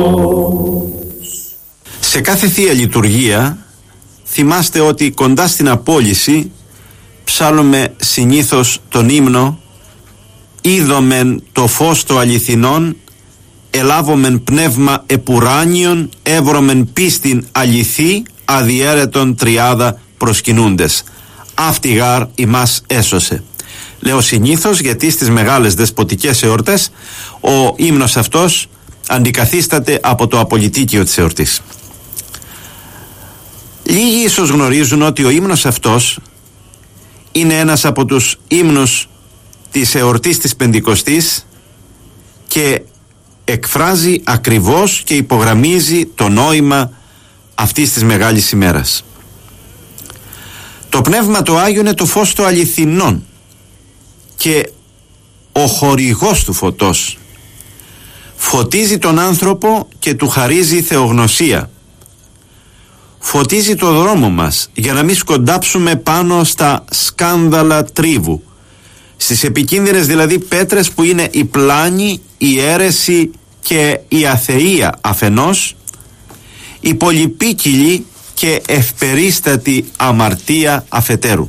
Σε κάθε Θεία Λειτουργία θυμάστε ότι κοντά στην απόλυση ψάλλουμε συνήθως τον ύμνο «Είδομεν το φως το αληθινόν, ελάβομεν πνεύμα επουράνιον, εύρωμεν πίστην αληθή, αδιέρετον τριάδα προσκυνούντες. Αυτή γάρ ημάς έσωσε». Λέω συνήθως γιατί στις μεγάλες δεσποτικές εορτές ο ύμνος αυτός αντικαθίσταται από το απολυτίκιο της εορτής. Λίγοι ίσως γνωρίζουν ότι ο ύμνος αυτός είναι ένας από τους ύμνους της εορτής της Πεντηκοστής και εκφράζει ακριβώς και υπογραμμίζει το νόημα αυτής της μεγάλης ημέρας. Το Πνεύμα το Άγιο είναι το φως το αληθινόν και ο χορηγός του φωτός. Φωτίζει τον άνθρωπο και του χαρίζει θεογνωσία. Φωτίζει το δρόμο μας για να μην σκοντάψουμε πάνω στα σκάνδαλα τρίβου, στις επικίνδυνες δηλαδή πέτρες που είναι η πλάνη, η αίρεση και η αθεία αφενός, η πολυπίκυλη και ευπερίστατη αμαρτία αφετέρου.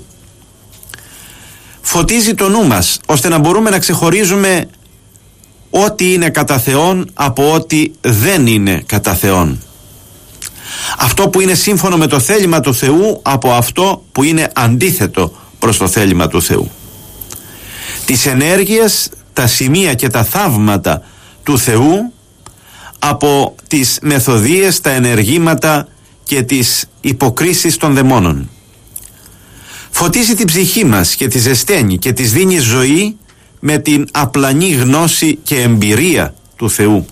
Φωτίζει το νου μας ώστε να μπορούμε να ξεχωρίζουμε ό,τι είναι κατά Θεόν από ό,τι δεν είναι κατά Θεόν. Αυτό που είναι σύμφωνο με το θέλημα του Θεού από αυτό που είναι αντίθετο προς το θέλημα του Θεού. Τις ενέργειες, τα σημεία και τα θαύματα του Θεού από τις μεθοδείες, τα ενεργήματα και τις υποκρίσεις των δαιμόνων. Φωτίζει την ψυχή μας και τη ζεσταίνει και της δίνει ζωή με την απλανή γνώση και εμπειρία του Θεού.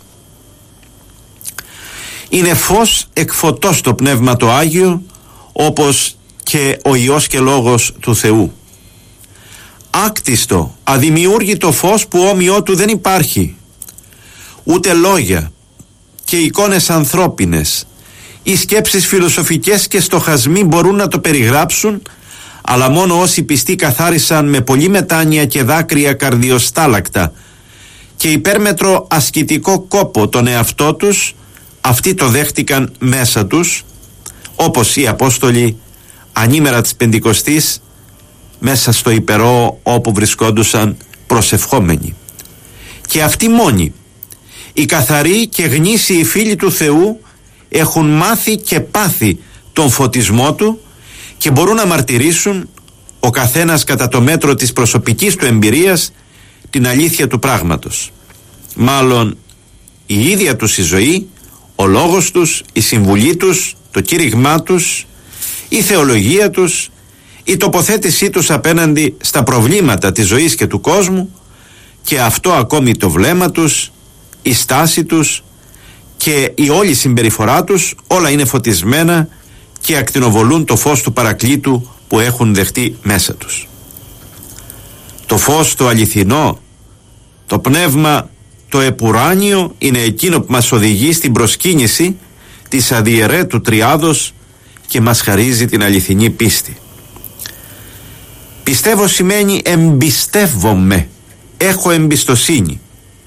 Είναι φως εκ φωτός το Πνεύμα το Άγιο, όπως και ο Υιός και Λόγος του Θεού. Άκτιστο, αδημιούργητο φως που όμοιό του δεν υπάρχει. Ούτε λόγια και εικόνες ανθρώπινες ή σκέψεις φιλοσοφικές και στοχασμοί μπορούν να το περιγράψουν, αλλά μόνο όσοι πιστοί καθάρισαν με πολλή μετάνοια και δάκρυα καρδιοστάλακτα και υπέρμετρο ασκητικό κόπο τον εαυτό τους, αυτοί το δέχτηκαν μέσα τους, όπως οι Απόστολοι ανήμερα της Πεντηκοστής μέσα στο υπερό όπου βρισκόντουσαν προσευχόμενοι. Και αυτοί μόνοι, οι καθαροί και γνήσιοι φίλοι του Θεού, έχουν μάθει και πάθει τον φωτισμό του και μπορούν να μαρτυρήσουν ο καθένας κατά το μέτρο της προσωπικής του εμπειρίας την αλήθεια του πράγματος. Μάλλον η ίδια τους η ζωή, ο λόγος τους, η συμβουλή τους, το κήρυγμά τους, η θεολογία τους, η τοποθέτησή τους απέναντι στα προβλήματα της ζωής και του κόσμου και αυτό ακόμη το βλέμμα τους, η στάση τους και η όλη συμπεριφορά τους, όλα είναι φωτισμένα και ακτινοβολούν το φως του Παρακλήτου που έχουν δεχτεί μέσα τους. Το φως το αληθινό, το πνεύμα το επουράνιο είναι εκείνο που μας οδηγεί στην προσκύνηση της αδιαιρέτου τριάδος και μας χαρίζει την αληθινή πίστη. Πιστεύω σημαίνει εμπιστεύομαι, έχω εμπιστοσύνη.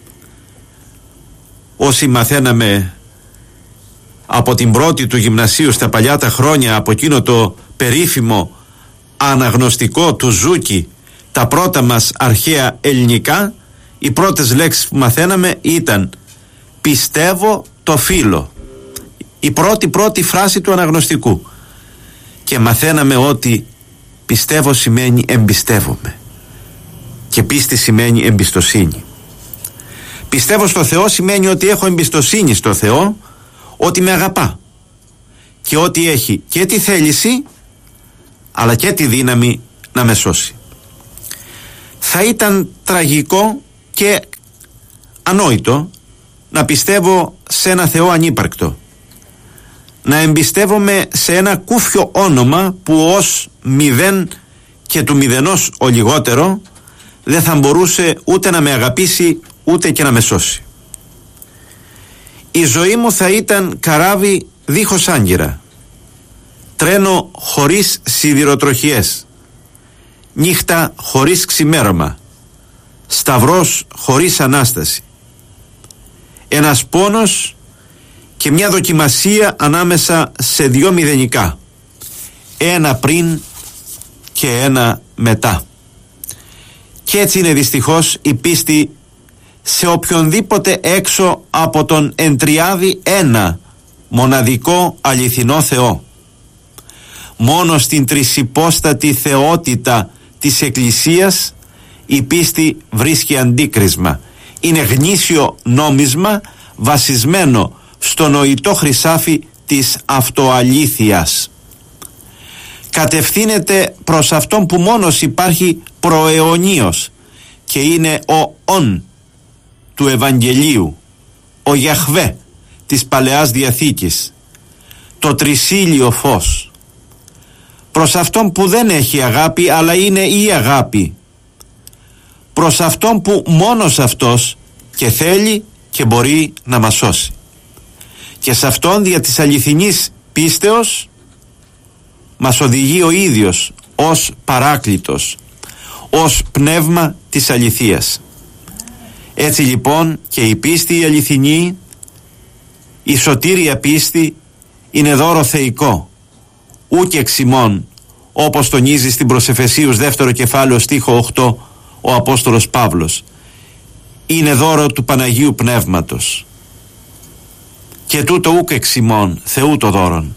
Όσοι μαθαίναμε από την πρώτη του γυμνασίου στα παλιά τα χρόνια από εκείνο το περίφημο αναγνωστικό του Ζούκη, τα πρώτα μας αρχαία ελληνικά, οι πρώτες λέξεις που μαθαίναμε ήταν πιστεύω το φίλο, η πρώτη φράση του αναγνωστικού, και μαθαίναμε ότι πιστεύω σημαίνει εμπιστεύομαι και πίστη σημαίνει εμπιστοσύνη. Πιστεύω στο Θεό σημαίνει ότι έχω εμπιστοσύνη στο Θεό, ότι με αγαπά και ότι έχει και τη θέληση αλλά και τη δύναμη να με σώσει. Θα ήταν τραγικό και ανόητο να πιστεύω σε ένα Θεό ανύπαρκτο, να εμπιστεύομαι σε ένα κούφιο όνομα που ως μηδέν και του μηδενός ο λιγότερο δεν θα μπορούσε ούτε να με αγαπήσει ούτε και να με σώσει. Η ζωή μου θα ήταν καράβι δίχως άγκυρα, τρένο χωρίς σιδηροτροχιές, νύχτα χωρίς ξημέρωμα, σταυρός χωρίς Ανάσταση. Ένας πόνος και μια δοκιμασία ανάμεσα σε δύο μηδενικά, ένα πριν και ένα μετά. Και έτσι είναι δυστυχώς η πίστη σε οποιονδήποτε έξω από τον εντριάδη ένα μοναδικό αληθινό Θεό. Μόνο στην τρισυπόστατη θεότητα της Εκκλησίας η πίστη βρίσκει αντίκρισμα. Είναι γνήσιο νόμισμα βασισμένο στο νοητό χρυσάφι της αυτοαλήθειας. Κατευθύνεται προς αυτόν που μόνος υπάρχει προαιωνίως και είναι ο «ον» του Ευαγγελίου, ο Γιαχβέ της Παλαιάς Διαθήκης, το τρισήλιο φως. Προς αυτόν που δεν έχει αγάπη αλλά είναι η αγάπη, προς αυτόν που μόνος αυτός και θέλει και μπορεί να μας σώσει. Και σε αυτόν δια της αληθινής πίστεως μας οδηγεί ο ίδιος ως παράκλητος, ως πνεύμα της αληθείας. Έτσι λοιπόν και η πίστη η αληθινή, η σωτήρια πίστη, είναι δώρο θεϊκό, ούκ εξ ημών, όπως τονίζει στην προς Εφεσίους 2 κεφάλαιο στίχο 8 ο Απόστολος Παύλος. Είναι δώρο του Παναγίου Πνεύματος. Και τούτο ούκ εξ ημών, Θεού το δώρον.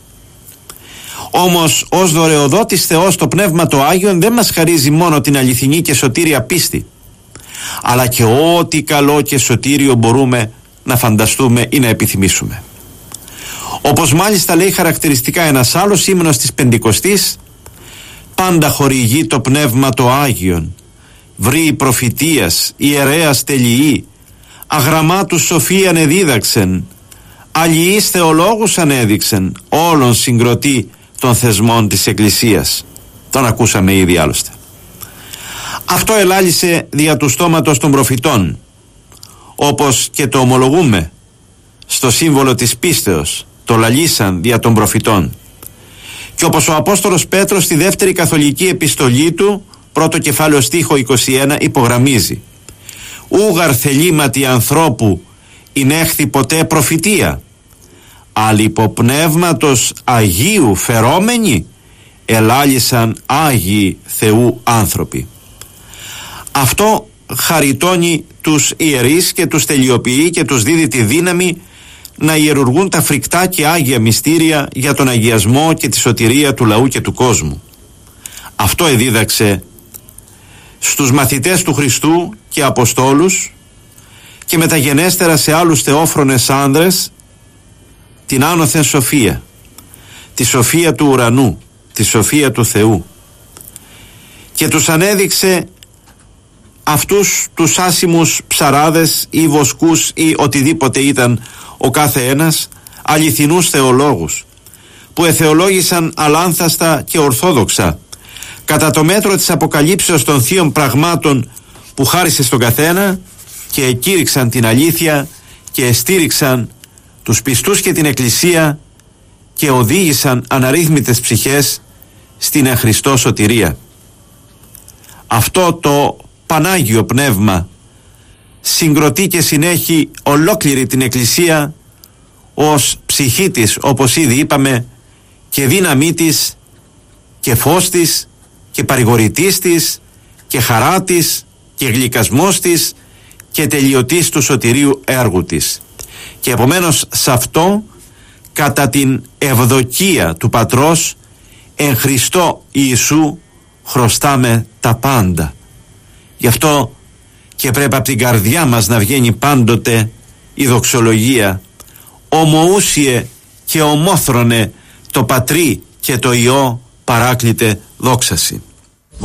Όμως ως δωρεοδότης Θεός το Πνεύμα το Άγιον δεν μας χαρίζει μόνο την αληθινή και σωτήρια πίστη, αλλά και ό,τι καλό και σωτήριο μπορούμε να φανταστούμε ή να επιθυμήσουμε. Όπως μάλιστα λέει χαρακτηριστικά ένας άλλος ύμνος της Πεντηκοστής, πάντα χορηγεί το Πνεύμα το Άγιον, βρει προφητείας, ιερέας τελειή, αγραμμάτους σοφίαν εδίδαξεν, αλληλείς θεολόγους ανέδειξεν, όλων συγκροτεί των θεσμών της Εκκλησίας. Τον ακούσαμε ήδη άλλωστε. Αυτό ελάλησε δια του στόματος των προφητών, όπως και το ομολογούμε στο σύμβολο της πίστεως, το λαλήσαν δια των προφητών. Και όπως ο Απόστολος Πέτρος στη δεύτερη καθολική επιστολή του, πρώτο κεφάλαιο στίχο 21, υπογραμμίζει: ούγαρ θελήματι ανθρώπου εινέχθη ποτέ προφητεία, αλλά υπό πνεύματος Αγίου φερόμενοι ελάλησαν Άγιοι Θεού άνθρωποι. Αυτό χαριτώνει τους ιερείς και τους τελειοποιεί και τους δίδει τη δύναμη να ιερουργούν τα φρικτά και άγια μυστήρια για τον αγιασμό και τη σωτηρία του λαού και του κόσμου. Αυτό εδίδαξε στους μαθητές του Χριστού και Αποστόλους και μεταγενέστερα σε άλλους θεόφρονες άνδρες την άνωθεν σοφία, τη σοφία του ουρανού, τη σοφία του Θεού, και τους ανέδειξε αυτούς τους άσημους ψαράδες ή βοσκούς ή οτιδήποτε ήταν ο κάθε ένας, αληθινούς θεολόγους που εθεολόγησαν αλάνθαστα και ορθόδοξα κατά το μέτρο της αποκαλύψεως των θείων πραγμάτων που χάρισε στον καθένα, και εκήρυξαν την αλήθεια και εστήριξαν τους πιστούς και την Εκκλησία και οδήγησαν αναρρύθμιτες ψυχές στην εν Χριστώ σωτηρία. Αυτό το Πανάγιο Πνεύμα συγκροτεί και συνέχει ολόκληρη την Εκκλησία ως ψυχή της, όπως ήδη είπαμε, και δύναμή της και φως της και παρηγορητής της και χαρά της και γλυκασμός της και τελειωτής του σωτηρίου έργου της. Και επομένως σε αυτό, κατά την ευδοκία του Πατρός, εν Χριστώ Ιησού χρωστάμε τα πάντα. Γι' αυτό και πρέπει από την καρδιά μας να βγαίνει πάντοτε η δοξολογία: ομοούσιε και ομόθρονε το Πατρί και το Υιό παράκλητε δόξαση.